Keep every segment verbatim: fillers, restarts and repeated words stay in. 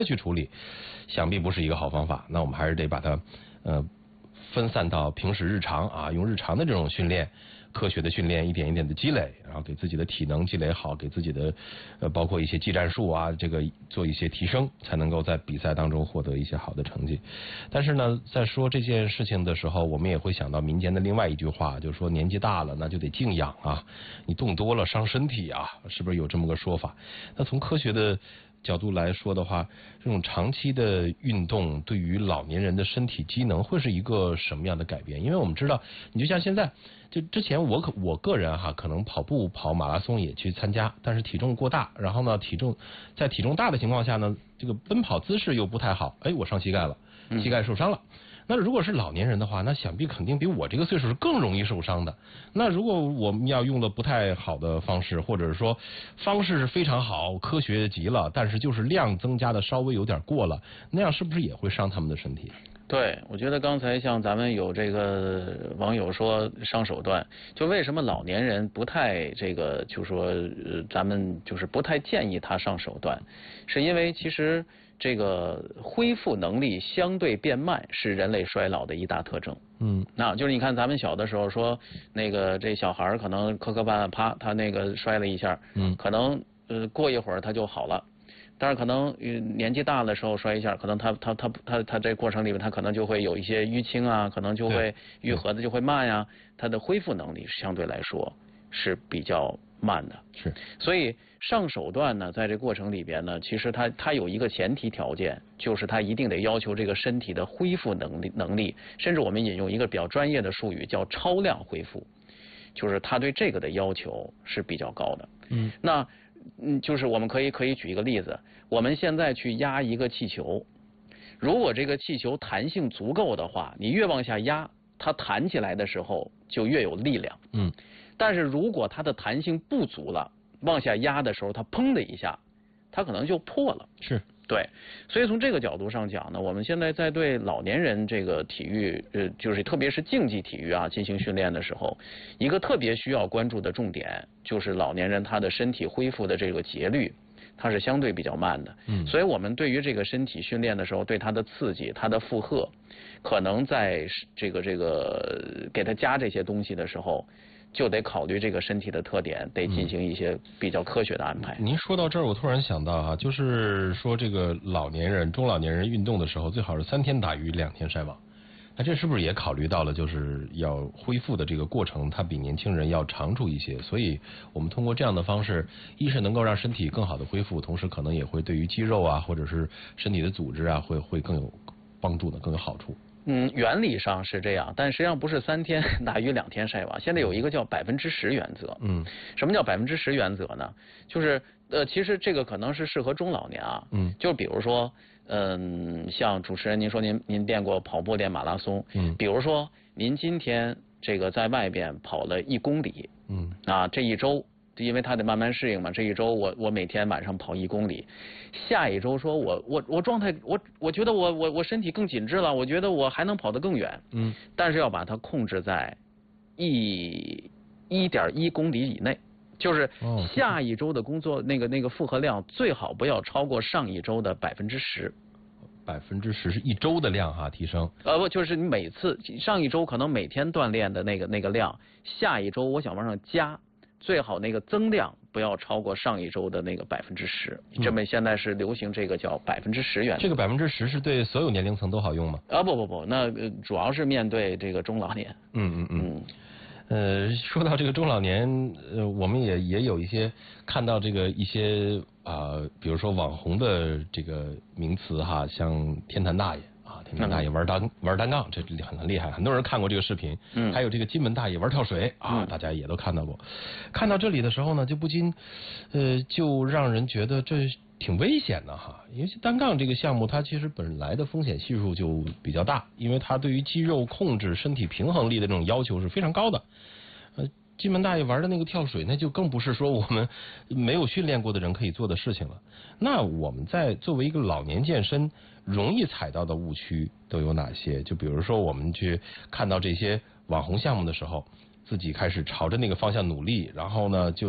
去处理，想必不是一个好方法。那我们还是得把它呃分散到平时日常啊，用日常的这种训练。科学的训练，一点一点的积累，然后给自己的体能积累好，给自己的呃包括一些技战术啊，这个做一些提升，才能够在比赛当中获得一些好的成绩。但是呢，在说这件事情的时候，我们也会想到民间的另外一句话，就是说年纪大了那就得静养啊，你动多了伤身体啊，是不是有这么个说法？那从科学的角度来说的话，这种长期的运动对于老年人的身体机能会是一个什么样的改变？因为我们知道，你就像现在，就之前我可我个人哈，可能跑步跑马拉松也去参加，但是体重过大，然后呢体重在体重大的情况下呢，这个奔跑姿势又不太好，哎，我伤膝盖了，膝盖受伤了。嗯那如果是老年人的话，那想必肯定比我这个岁数是更容易受伤的。那如果我们要用的不太好的方式，或者是说方式是非常好，科学极了，但是就是量增加的稍微有点过了，那样是不是也会伤他们的身体？ 对，我觉得刚才像咱们有这个网友说伤手段，就为什么老年人不太这个，就说呃，咱们就是不太建议他上手段，是因为其实这个恢复能力相对变慢是人类衰老的一大特征。嗯，那就是你看咱们小的时候说那个这小孩可能磕磕绊绊啪他那个摔了一下，嗯，可能呃过一会儿他就好了。但是可能年纪大的时候摔一下，可能他他他他他这过程里面他可能就会有一些淤青啊，可能就会愈合的就会慢呀，他的恢复能力相对来说是比较慢的。 是， 所以上手段呢，在这过程里边呢，其实它它有一个前提条件，就是它一定得要求这个身体的恢复能力能力，甚至我们引用一个比较专业的术语叫超量恢复，就是它对这个的要求是比较高的。嗯，那。嗯，就是我们可以可以举一个例子，我们现在去压一个气球，如果这个气球弹性足够的话，你越往下压，它弹起来的时候就越有力量。嗯，但是如果它的弹性不足了，往下压的时候，它砰的一下，它可能就破了。 是。 对，所以从这个角度上讲呢，我们现在在对老年人这个体育，呃，就是特别是竞技体育啊进行训练的时候，一个特别需要关注的重点就是老年人他的身体恢复的这个节律，它是相对比较慢的。嗯，所以我们对于这个身体训练的时候，对它的刺激、它的负荷，可能在这个这个给它加这些东西的时候。就得考虑这个身体的特点，得进行一些比较科学的安排。 嗯、您说到这儿，我突然想到哈、啊，就是说这个老年人、中老年人运动的时候，最好是三天打鱼两天晒网。那这是不是也考虑到了，就是要恢复的这个过程，它比年轻人要长出一些？所以我们通过这样的方式，一是能够让身体更好的恢复，同时可能也会对于肌肉啊，或者是身体的组织啊，会会更有帮助的，更有好处。 嗯，原理上是这样，但实际上不是三天打鱼两天晒网。现在有一个叫百分之十原则。嗯，什么叫百分之十原则呢？就是呃，其实这个可能是适合中老年啊。嗯，就比如说，嗯，像主持人您说您您练过跑步、练马拉松。嗯，比如说您今天这个在外边跑了一公里。嗯，啊，这一周。因为他得慢慢适应嘛，这一周我我每天晚上跑一公里，下一周说我我我状态我我觉得我我我身体更紧致了，我觉得我还能跑得更远，嗯，但是要把它控制在一一点一公里以内，就是下一周的工作那个那个负荷量最好不要超过上一周的百分之十。 百分之十是一周的量哈、啊、提升， 呃不就是你每次上一周可能每天锻炼的那个那个量，下一周我想往上加。最好那个增量不要超过上一周的那个百分之十，这么现在是流行这个叫百分之十原则。 这个百分之十是对所有年龄层都好用吗？ 啊不不不，那、呃、主要是面对这个中老年。 嗯嗯嗯。呃，说到这个中老年，呃，我们也也有一些看到这个一些啊、呃，比如说网红的这个名词哈，像天坛大爷。啊，天坛大爷玩单玩单杠，这很厉害，很多人看过这个视频。嗯，还有这个金门大爷玩跳水啊，大家也都看到过。看到这里的时候呢，就不禁，呃，就让人觉得这挺危险的哈。尤其单杠这个项目，它其实本来的风险系数就比较大，因为它对于肌肉控制、身体平衡力的这种要求是非常高的。呃，金门大爷玩的那个跳水，那就更不是说我们没有训练过的人可以做的事情了。那我们在作为一个老年健身，容易踩到的误区都有哪些？就比如说我们去看到这些网红项目的时候，自己开始朝着那个方向努力，然后呢就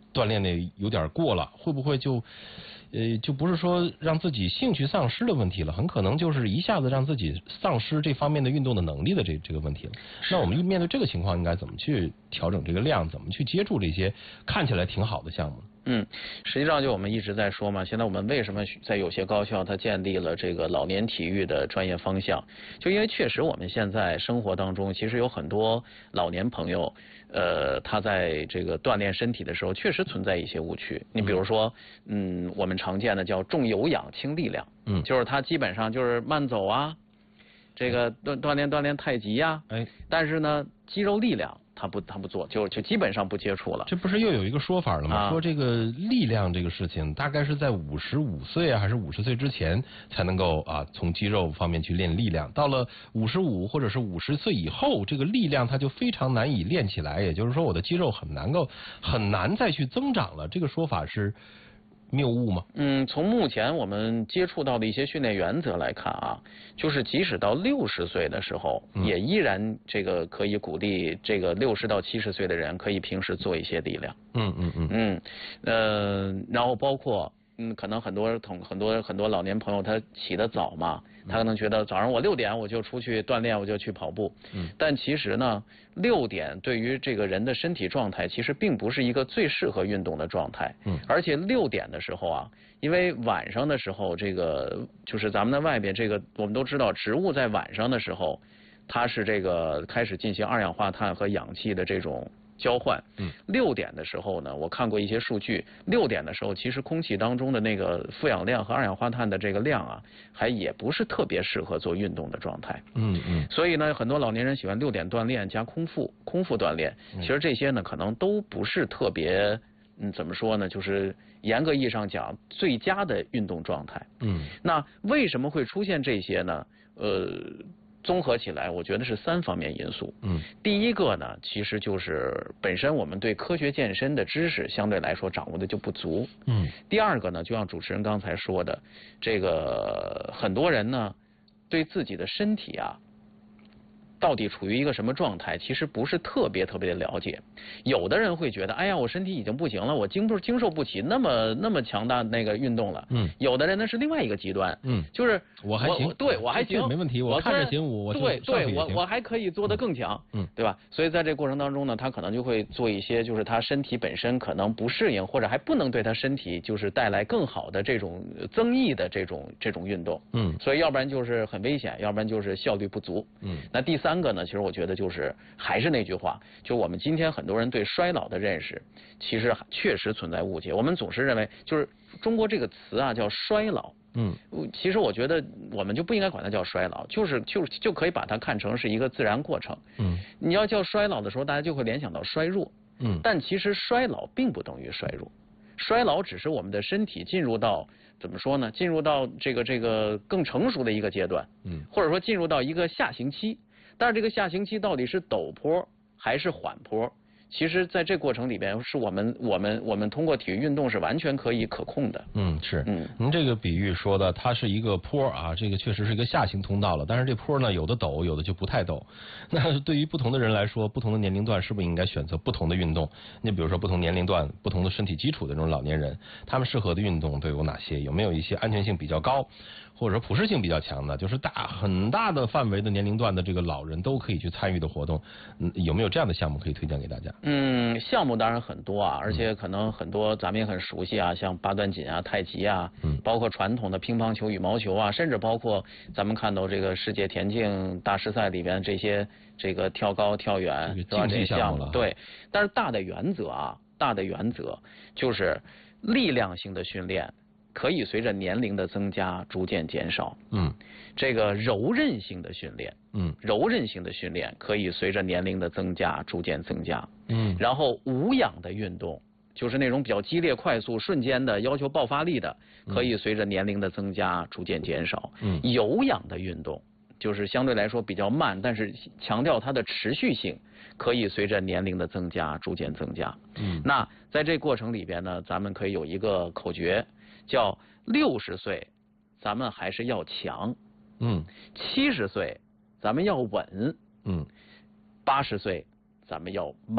锻炼的有点过了，会不会就呃就不是说让自己兴趣丧失的问题了，很可能就是一下子让自己丧失这方面的运动的能力的这这个问题了。那我们面对这个情况，应该怎么去调整这个量，怎么去接触这些看起来挺好的项目？ 嗯，实际上就我们一直在说嘛，现在我们为什么在有些高校它建立了这个老年体育的专业方向，就因为确实我们现在生活当中其实有很多老年朋友，呃，他在这个锻炼身体的时候确实存在一些误区。你比如说，嗯，我们常见的叫重有氧轻力量，嗯，就是他基本上就是慢走啊，这个锻锻炼锻炼太极呀，哎，但是呢，肌肉力量。他不，他不做，就就基本上不接触了。 这不是又有一个说法了吗？啊、说这个力量这个事情，大概是在五十五岁啊，还是五十岁之前才能够啊，从肌肉方面去练力量。到了五十五或者是五十岁以后，这个力量它就非常难以练起来。也就是说，我的肌肉很难够很难再去增长了。这个说法是谬误吗？ 嗯，从目前我们接触到的一些训练原则来看啊，就是即使到六十岁的时候，嗯、也依然这个可以鼓励这个六十到七十岁的人可以平时做一些力量。 嗯嗯嗯嗯，呃，然后包括嗯，可能很多同很多很多老年朋友他起得早嘛，他可能觉得早上我六点我就出去锻炼，我就去跑步。嗯，但其实呢，六点对于这个人的身体状态其实并不是一个最适合运动的状态。嗯，而且六点的时候啊，因为晚上的时候，这个就是咱们的外边这个我们都知道，植物在晚上的时候，它是这个开始进行二氧化碳和氧气的这种交换。嗯，六点的时候呢，我看过一些数据，六点的时候，其实空气当中的那个负氧量和二氧化碳的这个量啊，还也不是特别适合做运动的状态。嗯嗯。所以呢，很多老年人喜欢六点锻炼加空腹，空腹锻炼，其实这些呢，可能都不是特别，嗯，怎么说呢？就是严格意义上讲，最佳的运动状态。嗯。那为什么会出现这些呢？呃。综合起来，我觉得是三方面因素。嗯，第一个呢，其实就是本身我们对科学健身的知识相对来说掌握的就不足。嗯，第二个呢，就像主持人刚才说的，这个很多人呢，对自己的身体啊，到底处于一个什么状态，其实不是特别特别的了解。有的人会觉得，哎呀，我身体已经不行了，我经不经受不起那么那么强大那个运动了。嗯。有的人呢是另外一个极端。嗯。就是我还行， 对我还行， 没问题，我看着行，我对对，我我还可以做得更强。嗯。对吧？所以在这过程当中呢，他可能就会做一些，就是他身体本身可能不适应，或者还不能对他身体就是带来更好的这种增益的这种这种运动。嗯。所以要不然就是很危险，要不然就是效率不足。嗯。那第三。三个呢，其实我觉得就是还是那句话，就我们今天很多人对衰老的认识，其实确实存在误解。我们总是认为，就是中国这个词啊叫衰老，嗯，其实我觉得我们就不应该管它叫衰老，就是就就可以把它看成是一个自然过程。嗯，你要叫衰老的时候，大家就会联想到衰弱。嗯，但其实衰老并不等于衰弱，衰老只是我们的身体进入到。怎么说呢？进入到这个这个更成熟的一个阶段，嗯，或者说进入到一个下行期。但是这个下行期到底是陡坡还是缓坡？其实在这过程里边，是我们我们我们通过体育运动是完全可以可控的。 嗯，是。嗯，您这个比喻说的，它是一个坡啊，这个确实是一个下行通道了。但是这坡呢，有的陡，有的就不太陡。那对于不同的人来说，不同的年龄段，是不是应该选择不同的运动？你比如说，不同年龄段、不同的身体基础的这种老年人，他们适合的运动都有哪些？有没有一些安全性比较高？或者说普适性比较强的，就是大很大的范围的年龄段的这个老人都可以去参与的活动，嗯，有没有这样的项目可以推荐给大家？ 嗯，项目当然很多啊，而且可能很多咱们也很熟悉啊，像八段锦啊、太极啊，嗯，包括传统的乒乓球、羽毛球啊，甚至包括咱们看到这个世界田径大师赛里边这些这个跳高、跳远是吧？这些项目了。 对，但是大的原则啊，大的原则就是力量性的训练。可以随着年龄的增加逐渐减少。嗯，这个柔韧性的训练，嗯，柔韧性的训练可以随着年龄的增加逐渐增加。嗯，然后无氧的运动，就是那种比较激烈、快速、瞬间的要求爆发力的，可以随着年龄的增加逐渐减少。嗯，有氧的运动，就是相对来说比较慢，但是强调它的持续性，可以随着年龄的增加逐渐增加。嗯，那在这过程里边呢，咱们可以有一个口诀。叫六十岁，咱们还是要强，嗯，七十岁咱们要稳，嗯，八十岁咱们要慢，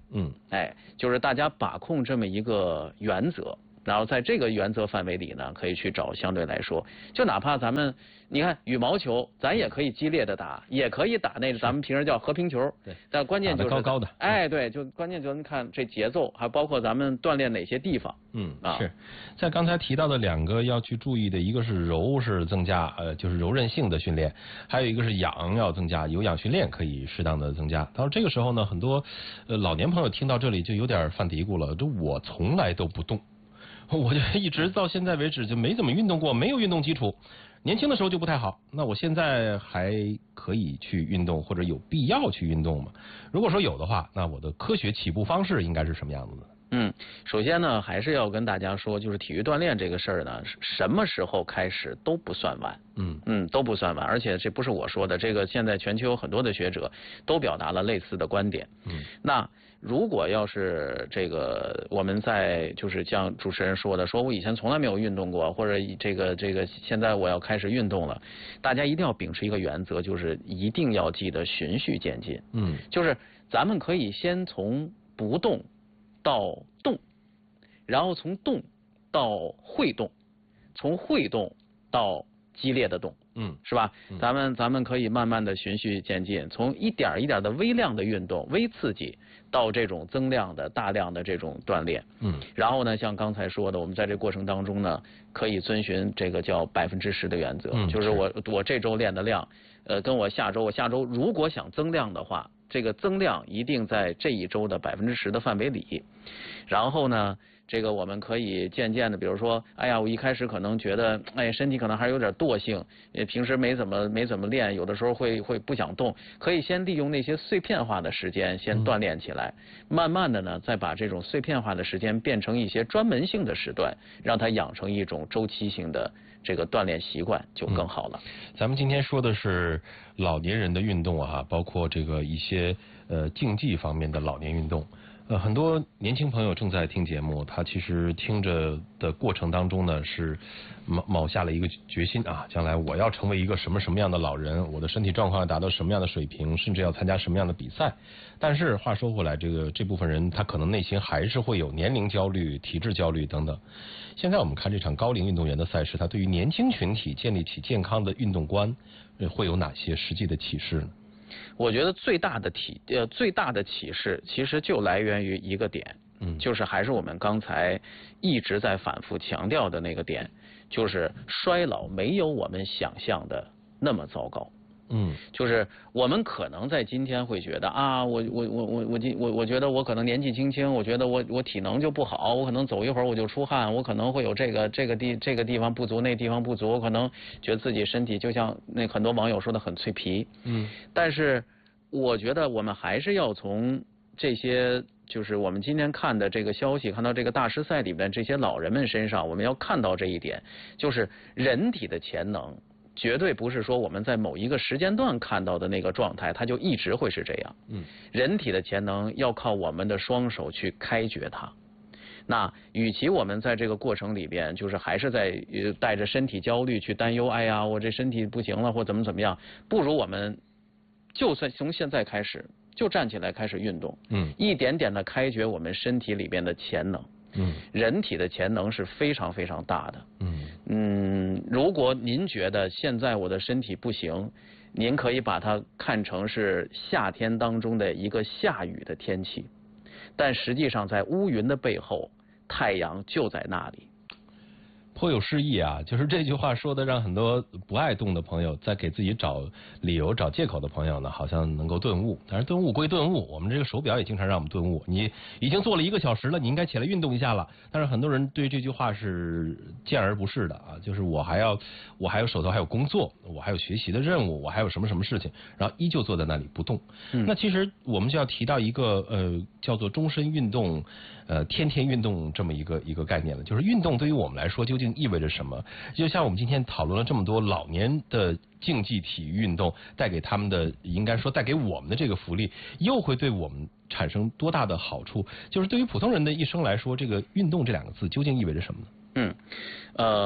嗯，哎，就是大家把控这么一个原则。然后在这个原则范围里呢，可以去找相对来说，就哪怕咱们你看羽毛球，咱也可以激烈的打，也可以打那个咱们平时叫和平球。 对。 但关键就是高高的。 哎，对，就关键就是看这节奏，还包括咱们锻炼哪些地方。 嗯，啊，是在刚才提到的两个要去注意的，一个是柔是增加，呃，就是柔韧性的训练，还有一个是氧要增加，有氧训练可以适当的增加。到这个时候呢，很多呃老年朋友听到这里就有点犯嘀咕了，这我从来都不动。我就一直到现在为止就没怎么运动过，没有运动基础，年轻的时候就不太好。那我现在还可以去运动，或者有必要去运动吗？如果说有的话，那我的科学起步方式应该是什么样子的？ 嗯，首先呢，还是要跟大家说，就是体育锻炼这个事儿呢，什么时候开始都不算晚。嗯嗯，都不算晚，而且这不是我说的，这个现在全球有很多的学者都表达了类似的观点。嗯，那如果要是这个我们在就是像主持人说的，说我以前从来没有运动过，或者这个这个现在我要开始运动了，大家一定要秉持一个原则，就是一定要记得循序渐进。嗯，就是咱们可以先从不动到动，然后从动到会动，从会动到激烈的动，嗯，是吧？嗯、咱们咱们可以慢慢的循序渐进，从一点一点的微量的运动、微刺激，到这种增量的大量的这种锻炼，嗯，然后呢，像刚才说的，我们在这过程当中呢，可以遵循这个叫百分之十的原则，嗯、就是我我这周练的量，呃，跟我下周我下周如果想增量的话，这个增量一定在这一周的百分之十的范围里，然后呢。这个我们可以渐渐的，比如说，哎呀，我一开始可能觉得，哎，身体可能还是有点惰性，也平时没怎么没怎么练，有的时候会会不想动，可以先利用那些碎片化的时间先锻炼起来，嗯、慢慢的呢，再把这种碎片化的时间变成一些专门性的时段，让它养成一种周期性的这个锻炼习惯，就更好了。 嗯、咱们今天说的是老年人的运动啊，包括这个一些呃竞技方面的老年运动。呃，很多年轻朋友正在听节目，他其实听着的过程当中呢，是卯卯下了一个决心啊，将来我要成为一个什么什么样的老人，我的身体状况要达到什么样的水平，甚至要参加什么样的比赛。但是话说回来，这个这部分人他可能内心还是会有年龄焦虑、体质焦虑等等。现在我们看这场高龄运动员的赛事，他对于年轻群体建立起健康的运动观，会有哪些实际的启示呢？ 我觉得最大的体呃最大的启示，其实就来源于一个点，嗯，就是还是我们刚才一直在反复强调的那个点，就是衰老没有我们想象的那么糟糕。嗯，就是我们可能在今天会觉得啊，我我我我我今我我觉得我可能年纪轻轻，我觉得我我体能就不好，我可能走一会儿我就出汗，我可能会有这个这个地这个地方不足，那地方不足，我可能觉得自己身体就像那很多网友说的很脆皮。嗯，但是我觉得我们还是要从这些就是我们今天看的这个消息，看到这个大师赛里面这些老人们身上，我们要看到这一点，就是人体的潜能。绝对不是说我们在某一个时间段看到的那个状态，它就一直会是这样。嗯，人体的潜能要靠我们的双手去开掘它。那与其我们在这个过程里边，就是还是在呃带着身体焦虑去担忧，哎呀，我这身体不行了，或怎么怎么样，不如我们就算从现在开始就站起来开始运动。嗯，一点点的开掘我们身体里边的潜能。嗯，人体的潜能是非常非常大的。嗯嗯，如果您觉得现在我的身体不行，您可以把它看成是夏天当中的一个下雨的天气，但实际上在乌云的背后，太阳就在那里。 颇有诗意啊，就是这句话说的，让很多不爱动的朋友，在给自己找理由、找借口的朋友呢，好像能够顿悟。但是顿悟归顿悟，我们这个手表也经常让我们顿悟。你已经做了一个小时了，你应该起来运动一下了。但是很多人对这句话是见而不视的啊，就是我还要，我还有手头还有工作，我还有学习的任务，我还有什么什么事情，然后依旧坐在那里不动。嗯、那其实我们就要提到一个呃叫做终身运动。呃，天天运动这么一个一个概念了，就是运动对于我们来说究竟意味着什么？就像我们今天讨论了这么多老年的竞技体育运动带给他们的，应该说带给我们的这个福利，又会对我们产生多大的好处？就是对于普通人的一生来说，这个运动这两个字究竟意味着什么呢？ 嗯，呃。